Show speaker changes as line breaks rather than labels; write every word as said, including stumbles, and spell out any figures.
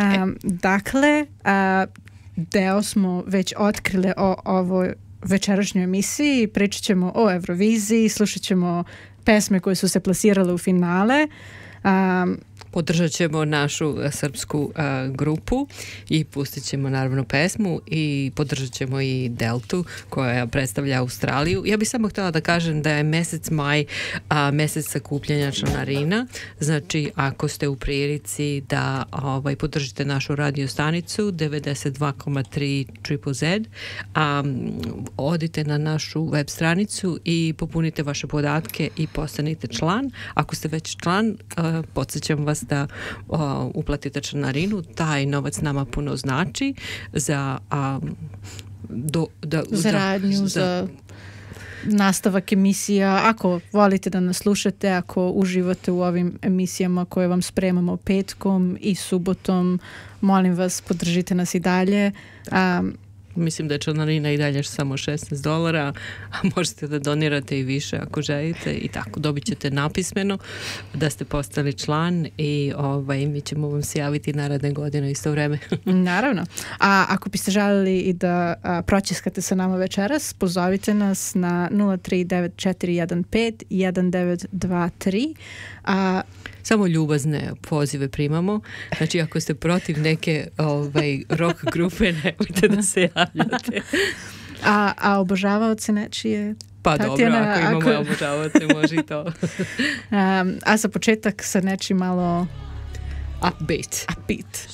Um, dakle, a, deo smo već otkrili o ovoj večerašnjoj emisiji. Pričat ćemo o Euroviziji, slušat ćemo pesme koje su se plasirale u finale. Um,
Podržat ćemo našu srpsku uh, grupu i pustit ćemo naravno pesmu i podržat ćemo i Deltu koja predstavlja Australiju. Ja bih samo htjela da kažem da je mesec maj a, mesec sakupljanja članarina. Znači ako ste u prilici da ovaj, podržite našu radio stanicu devedeset dva zarez tri Triple Z, a, odite na našu web stranicu i popunite vaše podatke i postanite član. Ako ste već član, a, podsjećam vas da uh, uplatite članarinu. Taj novac nama puno znači za um, do, da,
za radnju, za, za nastavak emisija. Ako volite da nas slušate, ako uživate u ovim emisijama koje vam spremamo petkom i subotom, molim vas, podržite nas i dalje. Um,
Mislim da je članarina i dalje samo šesnaest dolara, a možete da donirate i više ako želite i tako dobit ćete napismeno da ste postali član i ovaj, mi ćemo vam se javiti naredne godine isto vreme.
Naravno. A ako biste želeli i da a, proćiskate sa nama večeras, pozovite nas na nula tri devet četiri jedan pet jedan devet dva tri. A
samo ljubazne pozive primamo. Znači, ako ste protiv neke ovaj, rock grupe, nemojte da se javljate.
A, a obožavaoce nečije?
Pa
Tatjana,
dobro, ako imamo
ako...
obožavaoce, može i to.
um, a za početak sa nečim malo
upbeat.
Upbeat.